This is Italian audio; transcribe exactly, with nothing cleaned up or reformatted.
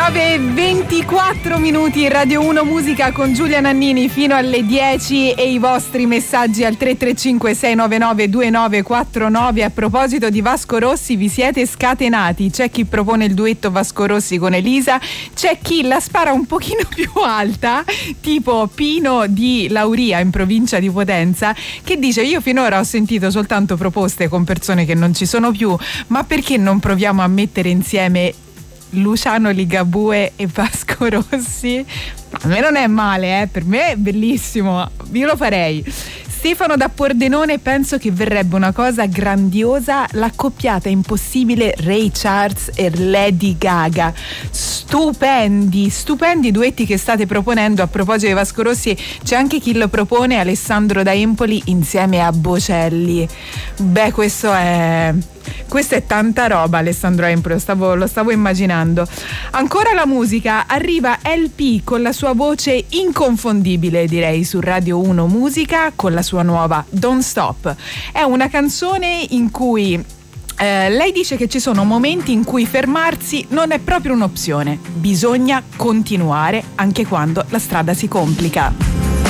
nove e ventiquattro minuti, Radio uno Musica con Giulia Nannini fino alle dieci e i vostri messaggi al tre tre cinque sei nove nove due nove quattro nove. A proposito di Vasco Rossi, vi siete scatenati. C'è chi propone il duetto Vasco Rossi con Elisa, c'è chi la spara un pochino più alta, tipo Pino di Lauria in provincia di Potenza, che dice: io finora ho sentito soltanto proposte con persone che non ci sono più, ma perché non proviamo a mettere insieme Luciano Ligabue e Vasco Rossi? A me non è male, eh? Per me è bellissimo, io lo farei. Stefano da Pordenone: penso che verrebbe una cosa grandiosa, l'accoppiata impossibile Ray Charles e Lady Gaga. Stupendi, stupendi duetti che state proponendo. A proposito di Vasco Rossi, c'è anche chi lo propone, Alessandro da Empoli insieme a Bocelli. Beh, questo è... Questa è tanta roba, Alessandro Empoli, lo stavo, lo stavo immaginando. Ancora la musica, arriva L P con la sua voce inconfondibile, direi, su Radio uno Musica con la sua nuova Don't Stop. È una canzone in cui eh, lei dice che ci sono momenti in cui fermarsi non è proprio un'opzione, bisogna continuare anche quando la strada si complica.